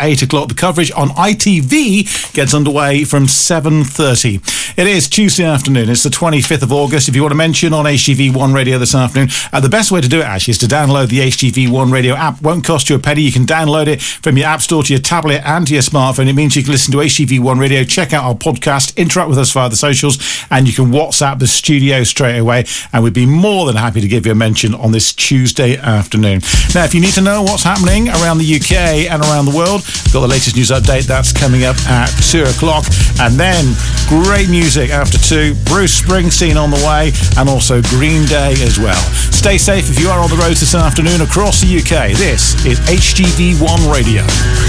8 o'clock. The coverage on ITV gets underway from 7:30. It is Tuesday afternoon. It's the 25th of August. If you want to mention on HGV One Radio this afternoon, the best way to do it actually is to download the HGV One Radio app. Won't cost you a penny. You can download it from your app store to your tablet and to your smartphone. It means you can listen to HGV One Radio, check out our podcast, interact with us via the socials, and you can WhatsApp the studio straight away, and we'd be more than happy to give you a mention on this Tuesday afternoon. Now, if you need to know what's happening around the UK and around the world, we've got the latest news update. That's coming up at 2 o'clock. And then great music after 2. Bruce Springsteen on the way, and also Green Day as well. Stay safe if you are on the road this afternoon across the UK. This is HGV One Radio.